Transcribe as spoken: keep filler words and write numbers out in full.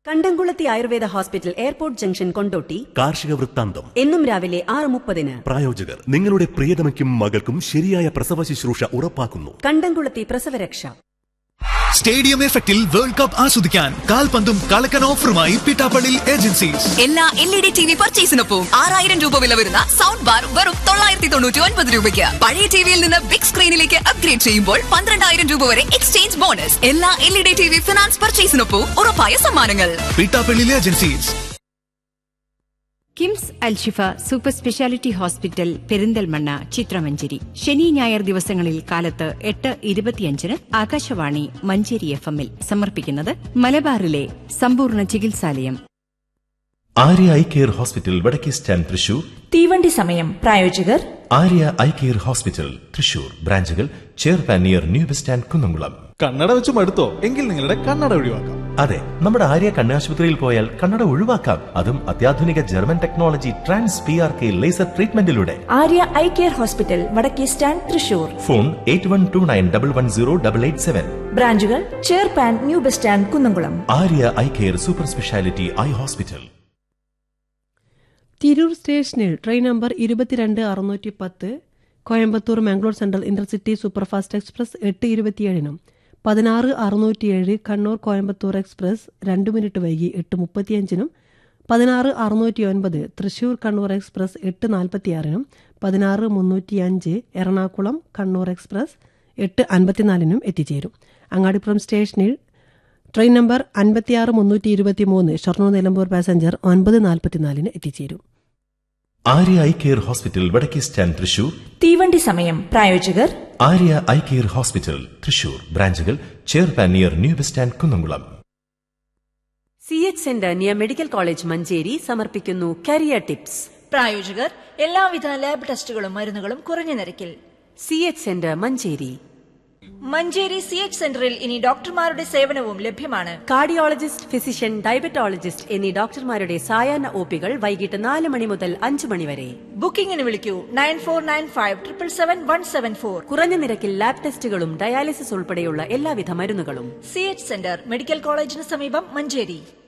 കണ്ടംകുളത്തി Ayurveda hospital airport junction Kondotty കാർഷിക വൃത്താന്തം എന്നും രാവിലെ ആറ് മുപ്പതിന്. പ്രായോജകർ നിങ്ങളുടെ പ്രിയതമയ്ക്കും മകൾക്കും ശരിയായ പ്രസവ ശുശ്രൂഷ ഉറപ്പാക്കുന്നു. കണ്ടംകുളത്തി പ്രസവരക്ഷ. സ്റ്റേഡിയം എഫക്റ്റിൽ വേൾഡ് കപ്പ് ആസ്വദിക്കാൻ കാൽപന്തും കളക്കൻ ഓഫറുമായി പിട്ടാപ്പള്ളി ഏജൻസീസ്. എല്ലാ L E D T V പർച്ചേസിനൊപ്പം ആറായിരം രൂപ വില വരുന്ന സൗണ്ട് ബാർ വെറും തൊള്ളായിരത്തി തൊണ്ണൂറ്റി ഒൻപത് രൂപയ്ക്ക്. പഴയ ടിവിയിൽ നിന്ന് ബിഗ് സ്ക്രീനിലേക്ക് അപ്ഗ്രേഡ് ചെയ്യുമ്പോൾ പന്ത്രണ്ടായിരം രൂപ വരെ എക്സ്ചേഞ്ച് ബോണസ്. എല്ലാ L E D T V finance പർച്ചേസിനൊപ്പം ഉറപ്പായ സമ്മാനങ്ങൾ. Pittappilly agencies. KIMS Alshifa super speciality hospital Perinthalmanna ചിത്രമഞ്ചേരി ശനി ഞായർ ദിവസങ്ങളിൽ കാലത്ത് എട്ട് ഇരുപത്തിയഞ്ചിന് ആകാശവാണി മഞ്ചേരി എഫ് എമ്മിൽ സമർപ്പിക്കുന്നത് മലബാറിലെ സമ്പൂർണ്ണ ചികിത്സാലയം. ആര്യ ഐ കെയർ ഹോസ്പിറ്റൽ വടക്കേ സ്റ്റാൻഡ് തൃശൂർ. തീവണ്ടി സമയം. പ്രായോജകർ Arya eye care hospital Thrissur. ബ്രാഞ്ചുകൾ ചെയർപാൻ near new bus stand Kunnamkulam. കണ്ണട വെച്ച് മടുത്തോ? എങ്കിൽ നിങ്ങളുടെ കണ്ണട ഒഴിവാക്കാം. അതെ, നമ്മുടെ ആര്യ കണ്ണാശുപത്രിയിൽ പോയാൽ കണ്ണട ഒഴിവാക്കാം. അതും അത്യാധുനിക German technology trans P R K laser ട്രീറ്റ്മെന്റിലൂടെ. Arya eye care hospital വടക്കേ stand Thrissur. Phone eight one two nine double one zero double eight seven. ബ്രാഞ്ചുകൾ ചെയർപാൻ new bus stand Kunnamkulam. Arya eye care super speciality eye hospital. Tirur സ്റ്റേഷനിൽ train number ഇരുപത്തിരണ്ട് അറുന്നൂറ്റി പത്ത് Coimbatore Mangalore central intercity superfast express എട്ട് ഇരുപത്തിയേഴിനും പതിനാറ് അറുന്നൂറ്റിയേഴ് Kannur Coimbatore express രണ്ട് minute വൈകി എട്ട് മുപ്പത്തിയഞ്ചിനും പതിനാറ് അറുന്നൂറ്റി ഒൻപത് തൃശൂർ കണ്ണൂർ എക്സ്പ്രസ് എട്ട് നാൽപ്പത്തിയാറിനും പതിനാറ് മുന്നൂറ്റിയഞ്ച് എറണാകുളം കണ്ണൂർ എക്സ്പ്രസ് എട്ട് അൻപത്തിനാലിനും എത്തിച്ചേരും. അങ്ങാടിപ്പുറം സ്റ്റേഷനിൽ ട്രെയിൻ നമ്പർ അൻപത്തിയാറ് മുന്നൂറ്റി ഇരുപത്തി മൂന്ന് ഷൊർണൂർ നിലമ്പൂർ പാസഞ്ചർ ഒൻപത് നാൽപ്പത്തിനാലിന് എത്തിച്ചേരും. ആര്യ ഐ കെയർ ഹോസ്പിറ്റൽ വടക്കേ സ്റ്റാൻഡ് തൃശൂർ. തീവണ്ടി സമയം. പ്രായോജകർ Arya eye care hospital Thrissur. ബ്രാഞ്ചുകൾ ചെയർപാൻ near new bus stand Kunnamkulam. C H centre near medical college Manjeri സമർപ്പിക്കുന്നു കരിയർ ടിപ്സ്. പ്രായോജകർ എല്ലാവിധ ലാബ് ടെസ്റ്റുകളും മരുന്നുകളും കുറഞ്ഞ നിരക്കിൽ. C H centre Manjeri. Manjeri C H സെന്ററിൽ ഇനി ഡോക്ടർമാരുടെ സേവനവും ലഭ്യമാണ്. കാർഡിയോളജിസ്റ്റ്, ഫിസിഷ്യൻ, ഡയബറ്റോളജിസ്റ്റ് എന്നീ ഡോക്ടർമാരുടെ സായാഹ്ന ഒപികൾ വൈകിട്ട് നാല് മണി മുതൽ അഞ്ച് മണി വരെ. ബുക്കിംഗിന് വിളിക്കൂ nine four nine five triple seven one seven four. കുറഞ്ഞ നിരക്കിൽ ലാബ് ടെസ്റ്റുകളും ഡയാലിസിസ് ഉൾപ്പെടെയുള്ള എല്ലാവിധ മരുന്നുകളും. സി എച്ച് സെന്റർ മെഡിക്കൽ കോളേജിന് സമീപം മഞ്ചേരി.